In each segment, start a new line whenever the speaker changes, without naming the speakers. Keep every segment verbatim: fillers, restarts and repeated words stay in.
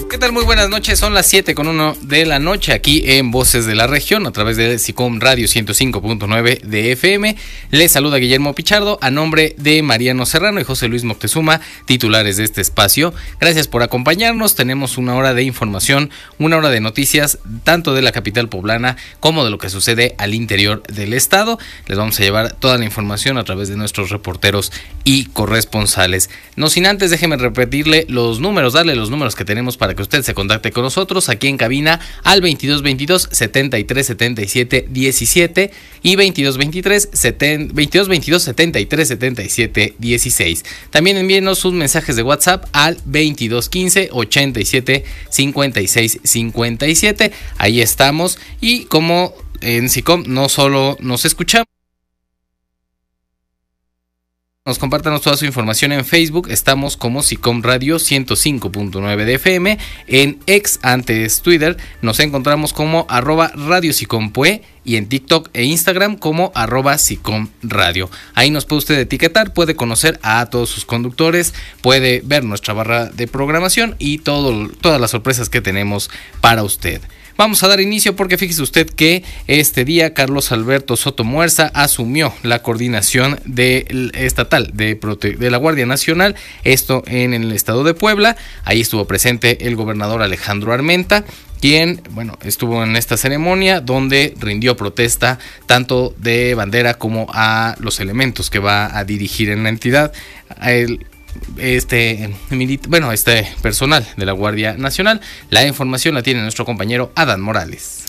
¿Qué tal? Muy buenas noches, son las siete con uno de la noche aquí en Voces de la Región a través de SICOM Radio ciento cinco punto nueve de F M. Les saluda Guillermo Pichardo a nombre de Mariano Serrano y José Luis Moctezuma, titulares de este espacio. Gracias por acompañarnos, tenemos una hora de información, una hora de noticias, tanto de la capital poblana como de lo que sucede al interior del estado. Les vamos a llevar toda la información a través de nuestros reporteros y corresponsales. No sin antes, déjeme repetirle los números, darle los números que tenemos para que usted se contacte con nosotros aquí en cabina al veintidós veintidós setenta y tres setenta y siete diecisiete y veintidós veintidós setenta y tres setenta y siete dieciséis. También envíenos sus mensajes de WhatsApp al veintidós quince ochenta y siete cincuenta y seis cincuenta y siete. Ahí estamos, y como en SICOM no solo nos escuchamos, nos compártanos toda su información en Facebook. Estamos como SICOM Radio ciento cinco punto nueve de F M. En X, antes Twitter, nos encontramos como arroba Radio SICOMPUE, y en TikTok e Instagram como arroba SICOM Radio. Ahí nos puede usted etiquetar, puede conocer a todos sus conductores, puede ver nuestra barra de programación y todo, todas las sorpresas que tenemos para usted. Vamos a dar inicio porque fíjese usted que este día Carlos Alberto Soto Muerza asumió la coordinación de, estatal de, prote- de la Guardia Nacional, esto en el estado de Puebla. Ahí estuvo presente el gobernador Alejandro Armenta, quien, bueno, estuvo en esta ceremonia donde rindió protesta tanto de bandera como a los elementos que va a dirigir en la entidad. El, Este, bueno, este personal de la Guardia Nacional. La información la tiene nuestro compañero Adán Morales.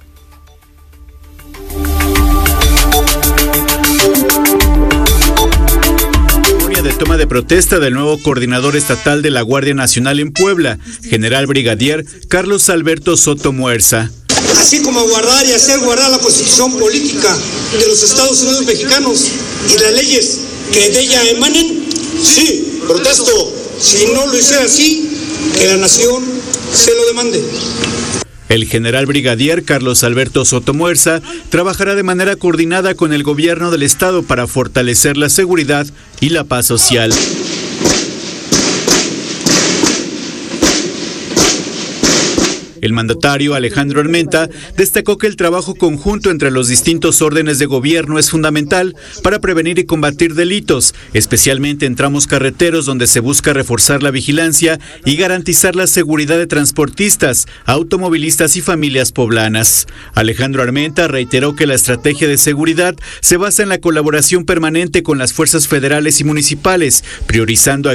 De toma de protesta del nuevo coordinador estatal de la Guardia Nacional en Puebla, general brigadier Carlos Alberto Soto Muerza.
Así como guardar y hacer guardar la Constitución política de los Estados Unidos mexicanos y las leyes que de ella emanen. Sí, protesto. Si no lo hiciera así, que la nación se lo demande.
El general brigadier Carlos Alberto Soto Muerza trabajará de manera coordinada con el gobierno del estado para fortalecer la seguridad y la paz social. El mandatario Alejandro Armenta destacó que el trabajo conjunto entre los distintos órdenes de gobierno es fundamental para prevenir y combatir delitos, especialmente en tramos carreteros donde se busca reforzar la vigilancia y garantizar la seguridad de transportistas, automovilistas y familias poblanas. Alejandro Armenta reiteró que la estrategia de seguridad se basa en la colaboración permanente con las fuerzas federales y municipales, priorizando